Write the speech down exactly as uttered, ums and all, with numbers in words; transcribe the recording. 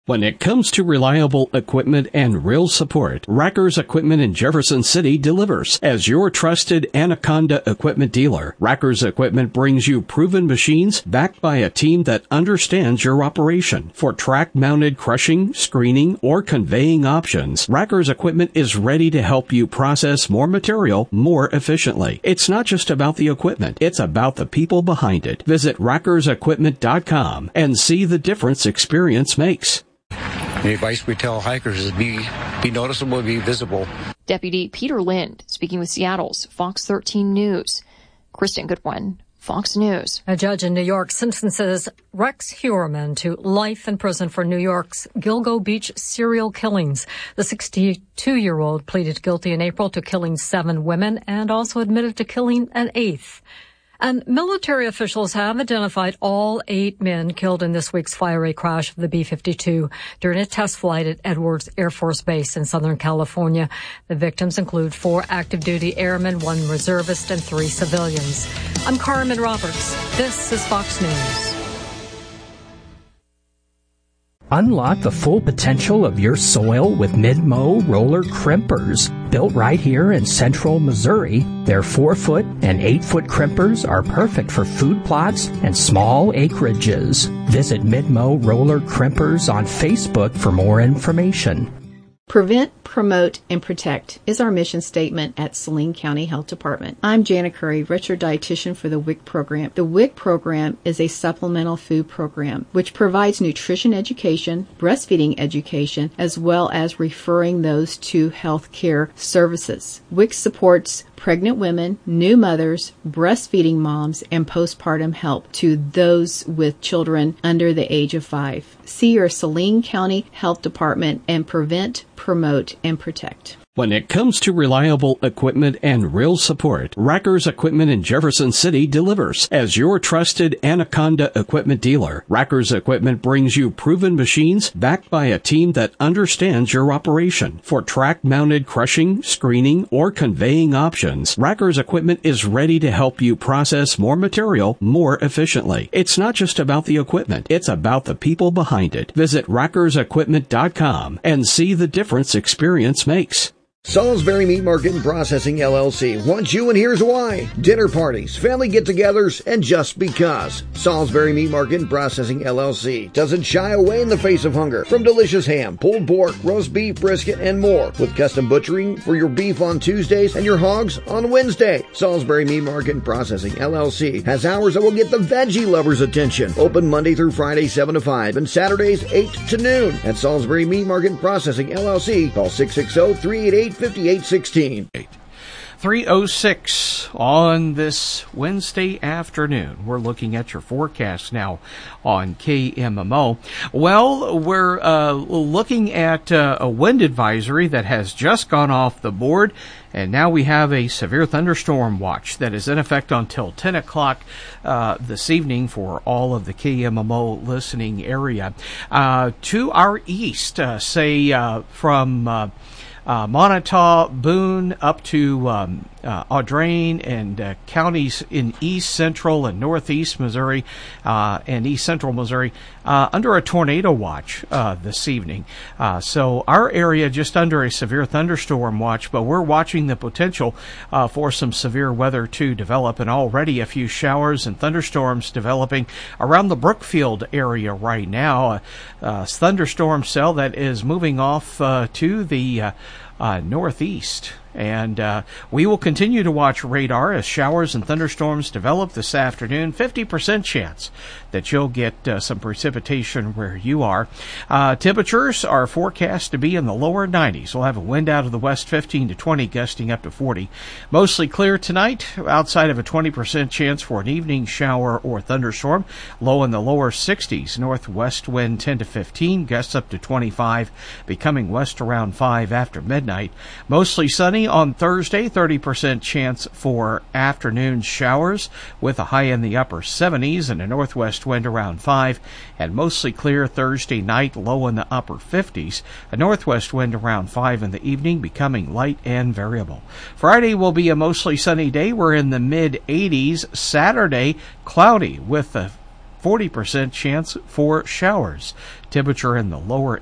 When it comes to reliable equipment and real support, Rackers Equipment in Jefferson City delivers. As your trusted Anaconda equipment dealer, Rackers Equipment brings you proven machines backed by a team that understands your operation. For track-mounted crushing, screening, or conveying options, Rackers Equipment is ready to help you process more material more efficiently. It's not just about the equipment, it's about the people behind it. Visit rackers equipment dot com and see the difference experience makes. The advice we tell hikers is be be noticeable, be visible. Deputy Peter Lind speaking with Seattle's Fox thirteen News. Kristen Goodwin, Fox News. A judge in New York sentences Rex Heuermann to life in prison for New York's Gilgo Beach serial killings. The sixty-two-year-old pleaded guilty in April to killing seven women and also admitted to killing an eighth. And military officials have identified all eight men killed in this week's fiery crash of the B fifty-two during a test flight at Edwards Air Force Base in Southern California. The victims include four active duty airmen, one reservist, and three civilians. I'm Carmen Roberts. This is Fox News. Unlock the full potential of your soil with Mid-Mow roller crimpers. Built right here in central Missouri, their four-foot and eight-foot crimpers are perfect for food plots and small acreages. Visit Mid-Mow Roller Crimpers on Facebook for more information. Prevent, promote, and protect is our mission statement at Saline County Health Department. I'm Jana Curry, registered dietitian for the W I C program. The W I C program is a supplemental food program which provides nutrition education, breastfeeding education, as well as referring those to health care services. W I C supports pregnant women, new mothers, breastfeeding moms, and postpartum help to those with children under the age of five. See your Saline County Health Department and prevent, promote, and protect. When it comes to reliable equipment and real support, Rackers Equipment in Jefferson City delivers. As your trusted Anaconda equipment dealer, Rackers Equipment brings you proven machines backed by a team that understands your operation. For track-mounted crushing, screening, or conveying options, Rackers Equipment is ready to help you process more material more efficiently. It's not just about the equipment, it's about the people behind it. Visit rackers equipment dot com and see the difference experience makes. Salisbury Meat Market and Processing, L L C wants you, and here's why. Dinner parties, family get-togethers, and just because. Salisbury Meat Market and Processing, L L C doesn't shy away in the face of hunger. From delicious ham, pulled pork, roast beef, brisket, and more. With custom butchering for your beef on Tuesdays and your hogs on Wednesday. Salisbury Meat Market and Processing, L L C has hours that will get the veggie lovers' attention. Open Monday through Friday, seven to five, and Saturdays, eight to noon. At Salisbury Meat Market and Processing, L L C, call six six zero, three eight eight, five eight one six. three oh six on this Wednesday afternoon. We're looking at your forecast now on K M M O. Well, we're uh, looking at uh, a wind advisory that has just gone off the board, and now we have a severe thunderstorm watch that is in effect until ten o'clock uh, this evening for all of the K M M O listening area. Uh, to our east, uh, say uh, from uh, Uh, Montauk, Boone, up to um, uh, Audrain and uh, counties in east central and northeast Missouri uh, and east central Missouri uh, under a tornado watch uh, this evening. Uh, so our area just under a severe thunderstorm watch, but we're watching the potential uh, for some severe weather to develop, and already a few showers and thunderstorms developing around the Brookfield area right now. A, a thunderstorm cell that is moving off uh, to the uh, Uh, northeast. And uh, we will continue to watch radar as showers and thunderstorms develop this afternoon. fifty percent chance that you'll get uh, some precipitation where you are. Uh, temperatures are forecast to be in the lower nineties. We'll have a wind out of the west fifteen to twenty, gusting up to forty. Mostly clear tonight, outside of a twenty percent chance for an evening shower or thunderstorm. Low in the lower sixties. Northwest wind ten to fifteen, gusts up to twenty-five, becoming west around five after midnight. Mostly sunny on Thursday, thirty percent chance for afternoon showers with a high in the upper seventies and a northwest wind around five, and mostly clear Thursday night, low in the upper fifties, a northwest wind around five in the evening, becoming light and variable. Friday will be a mostly sunny day. We're in the mid eighties. Saturday, cloudy with a forty percent chance for showers. Temperature in the lower